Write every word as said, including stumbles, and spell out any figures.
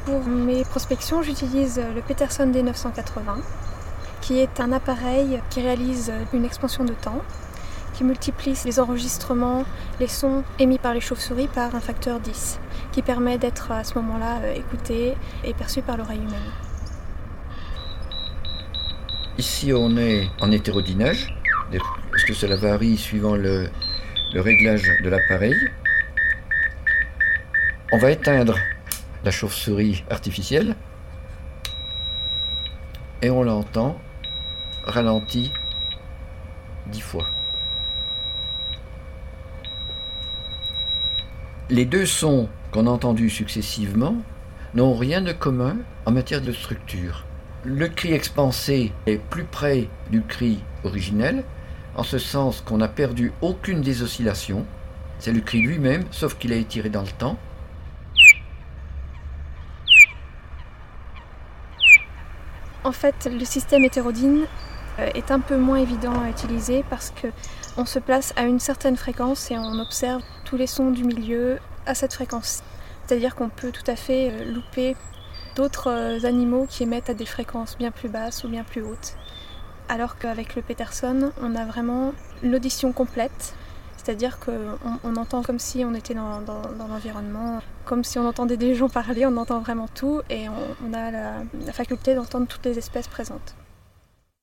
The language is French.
Pour mes prospections, j'utilise le Peterson D neuf cent quatre-vingts, qui est un appareil qui réalise une expansion de temps, qui multiplie les enregistrements, les sons émis par les chauves-souris par un facteur dix, qui permet d'être à ce moment-là écouté et perçu par l'oreille humaine. Ici, on est en hétérodynage, parce que cela varie suivant le, le réglage de l'appareil. On va éteindre la chauve-souris artificielle et on l'entend ralenti dix fois. Les deux sons qu'on a entendus successivement n'ont rien de commun en matière de structure. Le cri expansé est plus près du cri originel, en ce sens qu'on n'a perdu aucune des oscillations. C'est le cri lui-même, sauf qu'il a étiré dans le temps. En fait, le système hétérodyne est un peu moins évident à utiliser parce qu'on se place à une certaine fréquence et on observe tous les sons du milieu à cette fréquence. C'est-à-dire qu'on peut tout à fait louper d'autres animaux qui émettent à des fréquences bien plus basses ou bien plus hautes. Alors qu'avec le Peterson, on a vraiment l'audition complète, c'est-à-dire qu'on on entend comme si on était dans, dans, dans l'environnement, comme si on entendait des gens parler, on entend vraiment tout et on, on a la, la faculté d'entendre toutes les espèces présentes.